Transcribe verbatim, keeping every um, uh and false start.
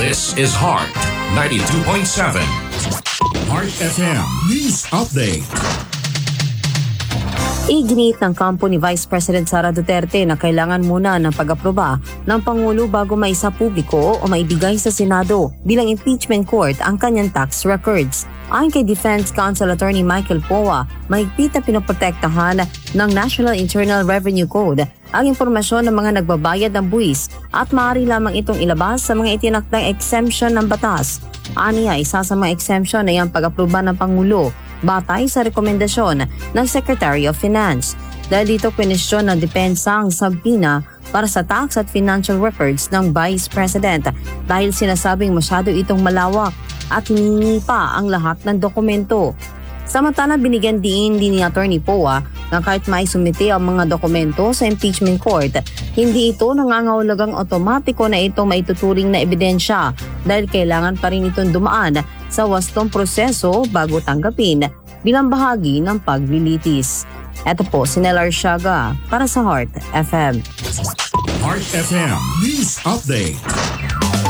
This is Heart ninety-two point seven. Heart F M News Update. Iginit ng kampo ni Vice President Sara Duterte na kailangan muna ng pag-aproba ng Pangulo bago maisa publiko o maibigay sa Senado bilang impeachment court ang kanyang tax records. Ayon kay Defense Counsel Attorney Michael Poa, mahigpit na pinoprotektahan ng National Internal Revenue Code ang impormasyon ng mga nagbabayad ng buwis at maaari lamang itong ilabas sa mga itinaktang exemption ng batas. Aniya, isa sa mga exemption ay ang pag-aproba ng Pangulo batay sa rekomendasyon ng Secretary of Finance. Dahil dito kwenestyon ng depensa ang subpoena para sa tax at financial records ng Vice President dahil sinasabing masyado itong malawak at hiningi pa ang lahat ng dokumento. Samantala, binigyan din din ni Attorney Poa na kahit maisumite ang mga dokumento sa impeachment court, hindi ito nangangahulugang otomatiko na ito maituturing na ebidensya dahil kailangan pa rin itong dumaan sa wastong proseso bago tanggapin bilang bahagi ng paglilitis. Ito po si Nel Arsiaga para sa Heart F M. Heart F M News Update.